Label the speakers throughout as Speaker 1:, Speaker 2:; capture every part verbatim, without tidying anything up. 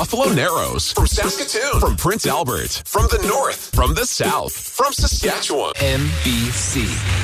Speaker 1: Buffalo Narrows, from Saskatoon, from Prince Albert, from the north, from the south, from Saskatchewan.
Speaker 2: M B C.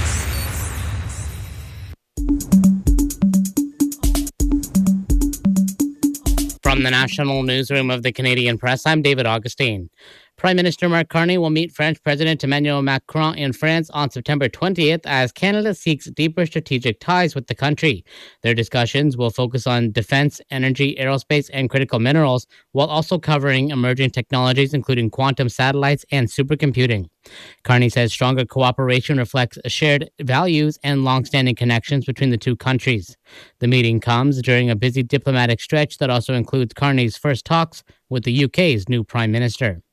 Speaker 3: From the National Newsroom of the Canadian Press, I'm David Augustine. Prime Minister Mark Carney will meet French President Emmanuel Macron in France on September twentieth as Canada seeks deeper strategic ties with the country. Their discussions will focus on defense, energy, aerospace, and critical minerals, while also covering emerging technologies including quantum satellites and supercomputing. Carney says stronger cooperation reflects shared values and long-standing connections between the two countries. The meeting comes during a busy diplomatic stretch that also includes Carney's first talks with the U K's new Prime Minister.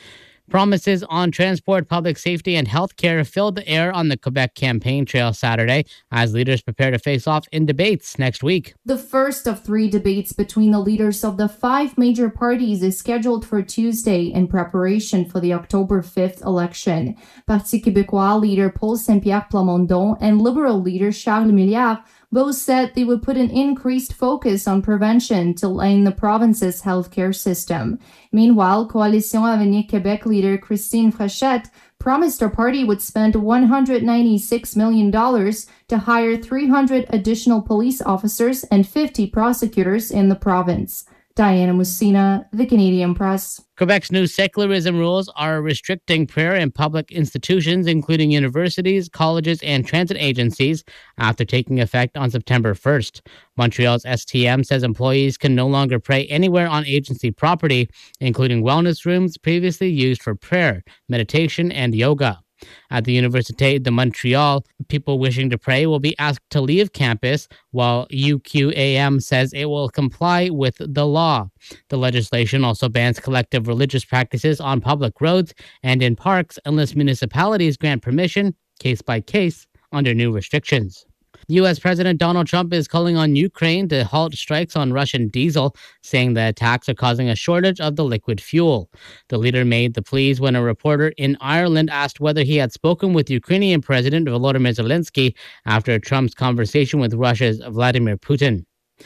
Speaker 3: Promises on transport, public safety, and healthcare filled the air on the Quebec campaign trail Saturday as leaders prepare to face off in debates next week.
Speaker 4: The first of three debates between the leaders of the five major parties is scheduled for Tuesday in preparation for the October fifth election. Parti Québécois leader Paul Saint-Pierre Plamondon and Liberal leader Charles Milliard both said they would put an increased focus on prevention to line the province's healthcare system. Meanwhile, Coalition Avenir Québec leader Christine Frechette promised her party would spend one hundred ninety-six million dollars to hire three hundred additional police officers and fifty prosecutors in the province. Diana Mussina, The Canadian Press.
Speaker 3: Quebec's new secularism rules are restricting prayer in public institutions, including universities, colleges, and transit agencies, after taking effect on September first. Montreal's S T M says employees can no longer pray anywhere on agency property, including wellness rooms previously used for prayer, meditation, and yoga. At the Université de Montréal, people wishing to pray will be asked to leave campus, while U Q A M says it will comply with the law. The legislation also bans collective religious practices on public roads and in parks unless municipalities grant permission, case by case, under new restrictions. U S. President Donald Trump is calling on Ukraine to halt strikes on Russian diesel, saying the attacks are causing a shortage of the liquid fuel. The leader made the pleas when a reporter in Ireland asked whether he had spoken with Ukrainian President Volodymyr Zelensky after Trump's conversation with Russia's Vladimir Putin.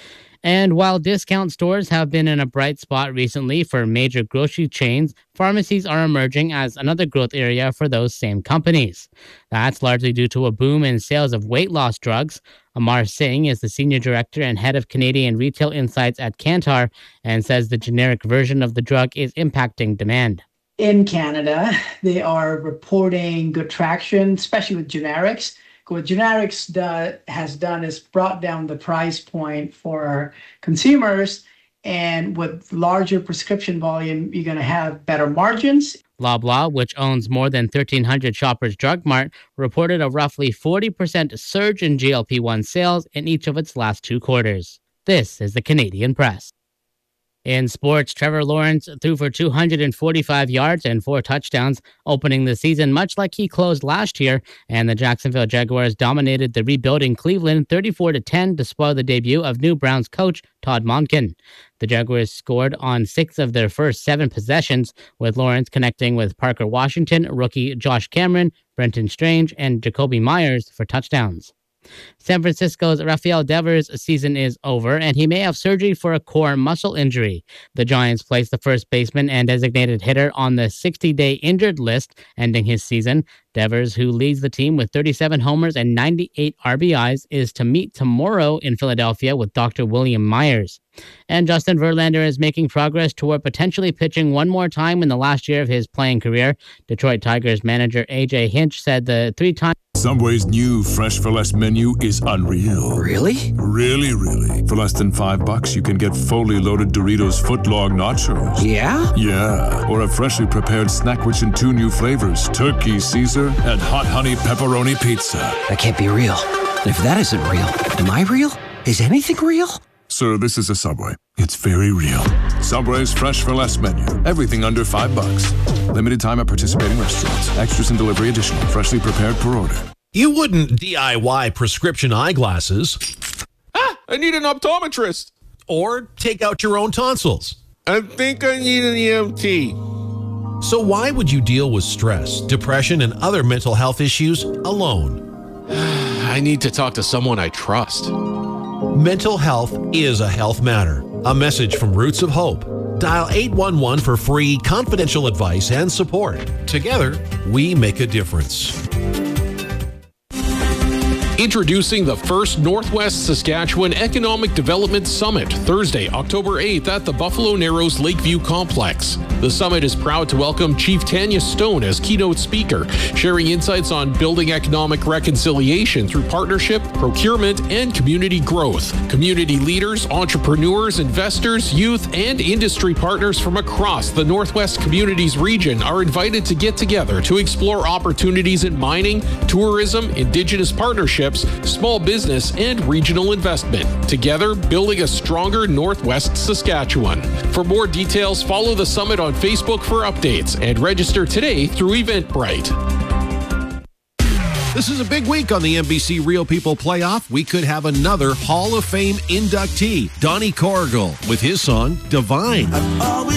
Speaker 3: And while discount stores have been in a bright spot recently for major grocery chains, pharmacies are emerging as another growth area for those same companies. That's largely due to a boom in sales of weight loss drugs. Amar Singh is the senior director and head of Canadian retail insights at Kantar and says the generic version of the drug is impacting demand.
Speaker 5: In Canada, they are reporting good traction, especially with generics. What generics do, has done is brought down the price point for consumers, and with larger prescription volume, you're going to have better margins.
Speaker 3: Loblaw, which owns more than thirteen hundred Shoppers Drug Mart, reported a roughly forty percent surge in G L P one sales in each of its last two quarters. This is the Canadian Press. In sports, Trevor Lawrence threw for two hundred forty-five yards and four touchdowns, opening the season much like he closed last year, and the Jacksonville Jaguars dominated the rebuilding Cleveland thirty-four to ten to spoil the debut of new Browns coach Todd Monken. The Jaguars scored on six of their first seven possessions, with Lawrence connecting with Parker Washington, rookie Josh Cameron, Brenton Strange, and Jacoby Myers for touchdowns. San Francisco's Rafael Devers' season is over, and he may have surgery for a core muscle injury. The Giants placed the first baseman and designated hitter on the sixty-day injured list, ending his season. Devers, who leads the team with thirty-seven homers and ninety-eight R B Is, is to meet tomorrow in Philadelphia with Doctor William Myers. And Justin Verlander is making progress toward potentially pitching one more time in the last year of his playing career. Detroit Tigers manager A J Hinch said the three-time
Speaker 6: Subway's new Fresh for Less menu is unreal.
Speaker 2: Really?
Speaker 6: Really, really. For less than five bucks, you can get fully loaded Doritos footlong nachos.
Speaker 2: Yeah?
Speaker 6: Yeah. Or a freshly prepared snack rich in two new flavors, Turkey Caesar and Hot Honey Pepperoni Pizza.
Speaker 2: That can't be real. If that isn't real, am I real? Is anything real?
Speaker 6: Sir, this is a Subway. It's very real. Subway's Fresh for Less menu. Everything under five bucks. Limited time at participating restaurants. Extras and delivery additional. Freshly prepared per order.
Speaker 7: You wouldn't D I Y prescription eyeglasses.
Speaker 8: Ah, I need an optometrist.
Speaker 7: Or take out your own tonsils.
Speaker 8: I think I need an E M T.
Speaker 7: So why would you deal with stress, depression, and other mental health issues alone?
Speaker 8: I need to talk to someone I trust.
Speaker 7: Mental health is a health matter. A message from Roots of Hope. Dial eight one one for free confidential advice and support. Together, we make a difference.
Speaker 8: Introducing the first Northwest Saskatchewan Economic Development Summit, Thursday, October eighth at the Buffalo Narrows Lakeview Complex. The summit is proud to welcome Chief Tanya Stone as keynote speaker, sharing insights on building economic reconciliation through partnership, procurement, and community growth. Community leaders, entrepreneurs, investors, youth, and industry partners from across the Northwest Communities region are invited to get together to explore opportunities in mining, tourism, Indigenous partnerships, small business, and regional investment. Together, building a stronger Northwest Saskatchewan. For more details, follow the summit on Facebook for updates and register today through Eventbrite.
Speaker 7: This is a big week on the N B C Real People Playoff. We could have another Hall of Fame inductee, Donnie Corrigal, with his song Divine.